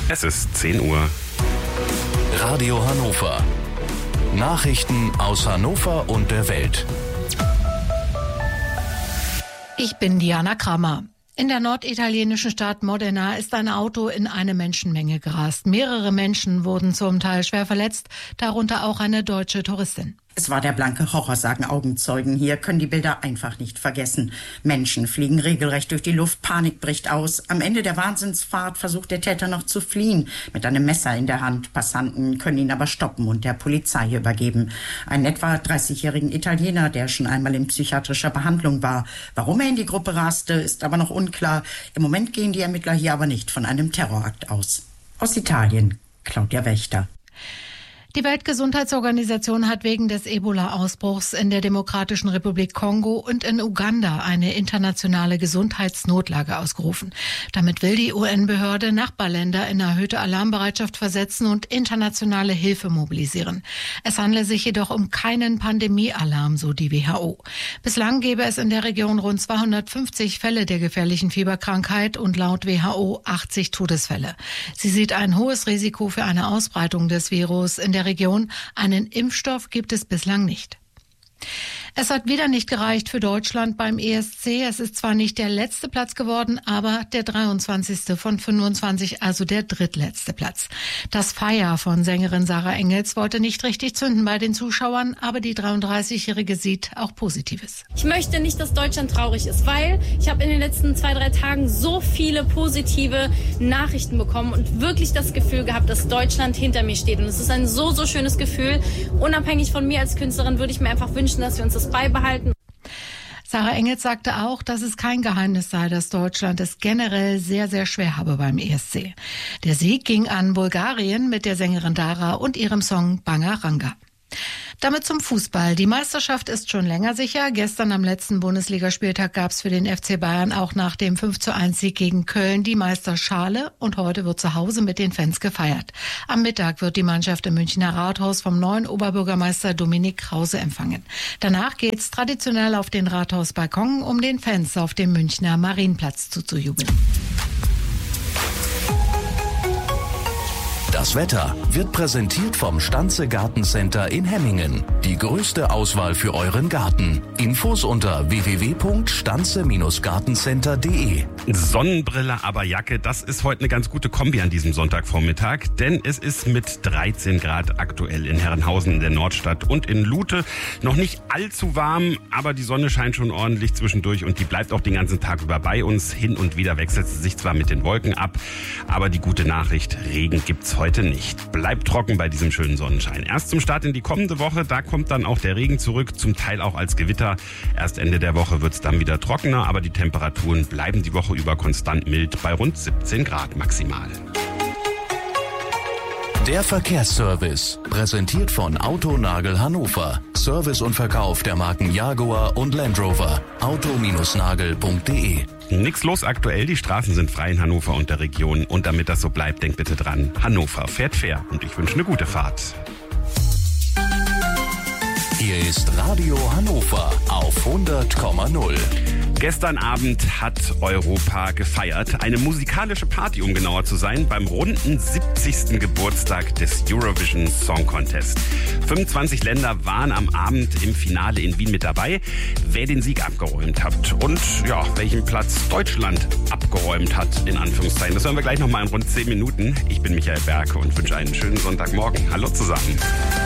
Es ist 10 Uhr. Radio Hannover. Nachrichten aus Hannover und der Welt. Ich bin Diana Kramer. In der norditalienischen Stadt Modena ist ein Auto in eine Menschenmenge gerast. Mehrere Menschen wurden zum Teil schwer verletzt, darunter auch eine deutsche Touristin. Es war der blanke Horror, sagen Augenzeugen. Hier können die Bilder einfach nicht vergessen. Menschen fliegen regelrecht durch die Luft, Panik bricht aus. Am Ende der Wahnsinnsfahrt versucht der Täter noch zu fliehen, mit einem Messer in der Hand. Passanten können ihn aber stoppen und der Polizei übergeben. Einen etwa 30-jährigen Italiener, der schon einmal in psychiatrischer Behandlung war. Warum er in die Gruppe raste, ist aber noch unklar. Im Moment gehen die Ermittler hier aber nicht von einem Terrorakt aus. Aus Italien, Claudia Wächter. Die Weltgesundheitsorganisation hat wegen des Ebola-Ausbruchs in der Demokratischen Republik Kongo und in Uganda eine internationale Gesundheitsnotlage ausgerufen. Damit will die UN-Behörde Nachbarländer in erhöhte Alarmbereitschaft versetzen und internationale Hilfe mobilisieren. Es handle sich jedoch um keinen Pandemiealarm, so die WHO. Bislang gäbe es in der Region rund 250 Fälle der gefährlichen Fieberkrankheit und laut WHO 80 Todesfälle. Sie sieht ein hohes Risiko für eine Ausbreitung des Virus in der Region. Einen Impfstoff gibt es bislang nicht. Es hat wieder nicht gereicht für Deutschland beim ESC. Es ist zwar nicht der letzte Platz geworden, aber der 23. von 25, also der drittletzte Platz. Das Feier von Sängerin Sarah Engels wollte nicht richtig zünden bei den Zuschauern, aber die 33-Jährige sieht auch Positives. Ich möchte nicht, dass Deutschland traurig ist, weil ich habe in den letzten 2-3 Tagen so viele positive Nachrichten bekommen und wirklich das Gefühl gehabt, dass Deutschland hinter mir steht. Und es ist ein so schönes Gefühl. Unabhängig von mir als Künstlerin würde ich mir einfach wünschen, dass wir uns das beibehalten. Sarah Engels sagte auch, dass es kein Geheimnis sei, dass Deutschland es generell sehr, sehr schwer habe beim ESC. Der Sieg ging an Bulgarien mit der Sängerin Dara und ihrem Song Bangaranga. Damit zum Fußball. Die Meisterschaft ist schon länger sicher. Gestern am letzten Bundesligaspieltag gab es für den FC Bayern auch nach dem 5:1-Sieg gegen Köln die Meisterschale und heute wird zu Hause mit den Fans gefeiert. Am Mittag wird die Mannschaft im Münchner Rathaus vom neuen Oberbürgermeister Dominik Krause empfangen. Danach geht's traditionell auf den Rathausbalkon, um den Fans auf dem Münchner Marienplatz zuzujubeln. Das Wetter wird präsentiert vom Stanze Gartencenter in Hemmingen. Die größte Auswahl für euren Garten. Infos unter www.stanze-gartencenter.de. Sonnenbrille, aber Jacke, das ist heute eine ganz gute Kombi an diesem Sonntagvormittag, denn es ist mit 13 Grad aktuell in Herrenhausen in der Nordstadt und in Lute noch nicht allzu warm, aber die Sonne scheint schon ordentlich zwischendurch und die bleibt auch den ganzen Tag über bei uns. Hin und wieder wechselt sie sich zwar mit den Wolken ab, aber die gute Nachricht, Regen gibt's heute nicht. Bleibt trocken bei diesem schönen Sonnenschein. Erst zum Start in die kommende Woche, da kommt dann auch der Regen zurück, zum Teil auch als Gewitter. Erst Ende der Woche wird's dann wieder trockener, aber die Temperaturen bleiben die Woche über konstant mild bei rund 17 Grad maximal. Der Verkehrsservice, präsentiert von Autonagel Hannover. Service und Verkauf der Marken Jaguar und Land Rover. auto-nagel.de. Nix los aktuell, die Straßen sind frei in Hannover und der Region. Und damit das so bleibt, denkt bitte dran, Hannover fährt fair und ich wünsche eine gute Fahrt. Hier ist Radio Hannover auf 100,0. Gestern Abend hat Europa gefeiert. Eine musikalische Party, um genauer zu sein, beim runden 70. Geburtstag des Eurovision Song Contest. 25 Länder waren am Abend im Finale in Wien mit dabei. Wer den Sieg abgeräumt hat und ja, welchen Platz Deutschland abgeräumt hat, in Anführungszeichen, das hören wir gleich nochmal in rund 10 Minuten. Ich bin Michael Berke und wünsche einen schönen Sonntagmorgen. Hallo zusammen.